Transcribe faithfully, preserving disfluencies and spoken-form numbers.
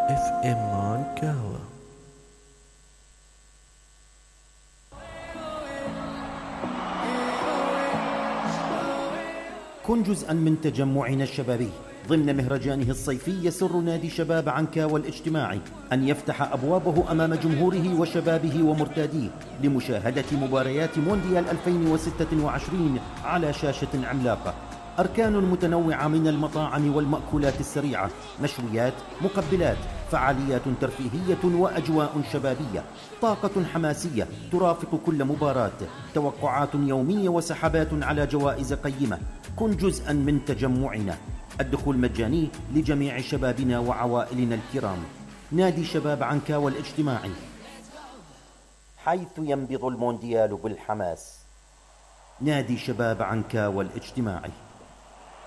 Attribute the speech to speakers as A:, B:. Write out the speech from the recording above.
A: اف ام مانكاوا.
B: كن جزءا من تجمعنا الشبابي ضمن مهرجانه الصيفي. يسر نادي شباب عنكاوا الاجتماعي أن يفتح أبوابه أمام جمهوره وشبابه ومرتاديه لمشاهدة مباريات مونديال ألفين وستة وعشرين على شاشة عملاقة. أركان متنوعة من المطاعم والمأكولات السريعة، مشويات، مقبلات، فعاليات ترفيهية وأجواء شبابية، طاقة حماسية ترافق كل مباراة، توقعات يومية وسحبات على جوائز قيمة. كن جزءا من تجمعنا. الدخول مجاني لجميع شبابنا وعوائلنا الكرام. نادي شباب عنكاوا الاجتماعي، حيث ينبض المونديال بالحماس. نادي شباب عنكاوا الاجتماعي.